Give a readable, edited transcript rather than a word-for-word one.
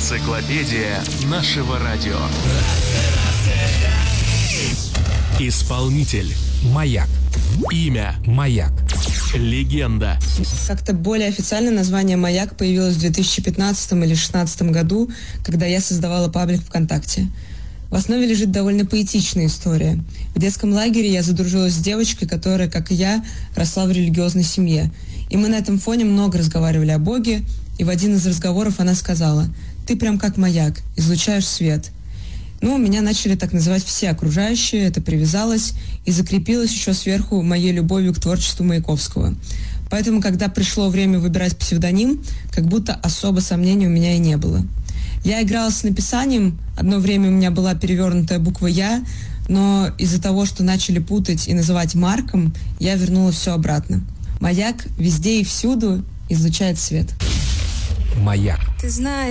Энциклопедия нашего радио. Исполнитель. Маяк. Имя. Маяк. Легенда. Как-то более официально название «Маяк» появилось в 2015 или 2016 году, когда я создавала паблик ВКонтакте. В основе лежит довольно поэтичная история. В детском лагере я задружилась с девочкой, которая, как и я, росла в религиозной семье. И мы на этом фоне много разговаривали о Боге, и в один из разговоров она сказала: «Ты прям как маяк, излучаешь свет». Меня начали так называть все окружающие, это привязалось и закрепилось еще сверху моей любовью к творчеству Маяковского. Поэтому, когда пришло время выбирать псевдоним, как будто особо сомнений у меня и не было. Я играла с написанием, одно время у меня была перевернутая буква «Я», но из-за того, что начали путать и называть Марком, я вернула все обратно. Маяк везде и всюду излучает свет. Маяк. Ты знаешь,